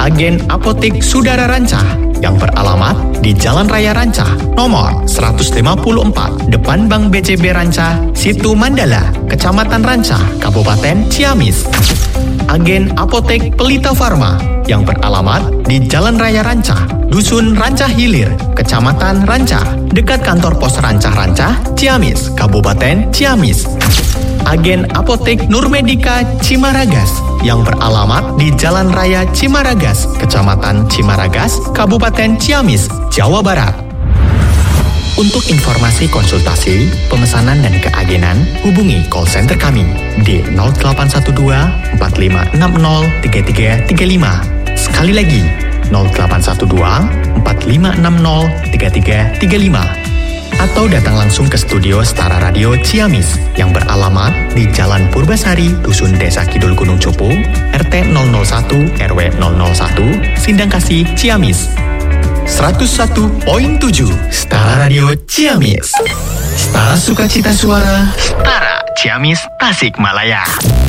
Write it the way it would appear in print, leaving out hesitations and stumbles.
Agen Apotek Sudara Ranca yang beralamat di Jalan Raya Ranca, nomor 154, depan Bank BCB Ranca, Situ Mandala, Kecamatan Ranca, Kabupaten Ciamis. Agen Apotek Pelita Farma yang beralamat di Jalan Raya Ranca, Dusun Ranca Hilir, Kecamatan Ranca, dekat kantor pos Ranca, Ciamis, Kabupaten Ciamis. Agen Apotek Nurmedika Cimaragas yang beralamat di Jalan Raya Cimaragas, Kecamatan Cimaragas, Kabupaten Ciamis, Jawa Barat. Untuk informasi konsultasi, pemesanan dan keagenan, hubungi call center kami di 0812 4560 3335. Sekali lagi, 0812 4560 3335. Atau datang langsung ke studio Setara Radio Ciamis yang beralamat di Jalan Purbasari, Dusun Desa Kidul Gunung Cupu, RT 001 RW 001, Sindangkasih, Ciamis. 101.7 Setara Radio Ciamis. Setara Sukacita Suara, Setara Ciamis, Tasikmalaya.